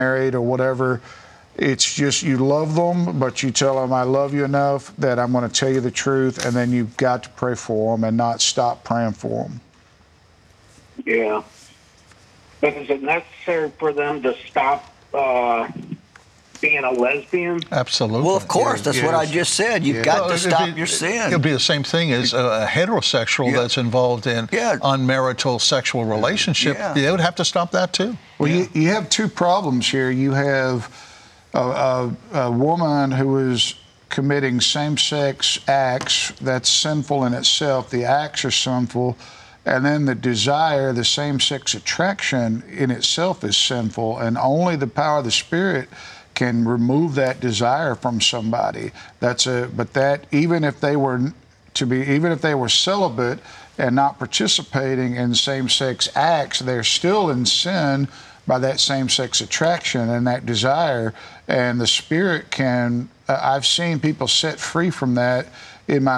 married or whatever. It's just you love them, but you tell them, I love you enough that I'm going to tell you the truth, and then you've got to pray for them and not stop praying for them. Yeah. But is it necessary for them to stop being a lesbian? Absolutely. Well, of course. Yes, That's yes. what I just said. You've got to stop your sin. It'll be the same thing as a heterosexual that's involved in unmarital sexual relationship. They would have to stop that too. Well, you have two problems here. You have a woman who is committing same-sex acts. That's sinful in itself. The acts are sinful. And then the desire, the same-sex attraction in itself is sinful. And only the power of the Spirit can remove that desire from somebody. But that even if they were celibate and not participating in same-sex acts, they're still in sin by that same-sex attraction and that desire. And the Spirit can, I've seen people set free from that in my